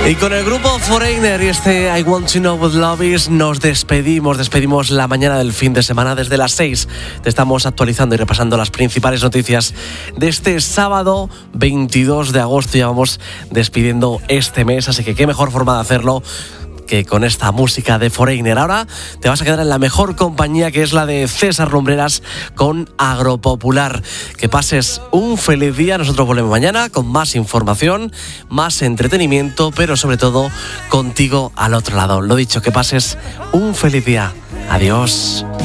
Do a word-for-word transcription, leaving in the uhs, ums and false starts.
Y con el grupo Foreigner y este I Want to Know What Love Is nos despedimos, despedimos la mañana del fin de semana. Desde las seis te estamos actualizando y repasando las principales noticias de este sábado veintidós de agosto. Ya vamos despidiendo este mes, así que qué mejor forma de hacerlo que con esta música de Foreigner. Ahora te vas a quedar en la mejor compañía, que es la de César Lumbreras con Agropopular. Que pases un feliz día. Nosotros volvemos mañana con más información, más entretenimiento, pero sobre todo contigo al otro lado. Lo dicho, que pases un feliz día. Adiós.